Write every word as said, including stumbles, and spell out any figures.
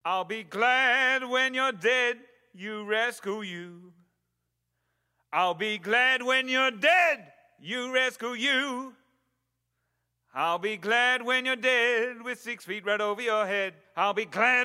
I'll be glad when you're dead, you rescue you. I'll be glad when you're dead, you rescue you. I'll be glad when you're dead with six feet right over your head. I'll be glad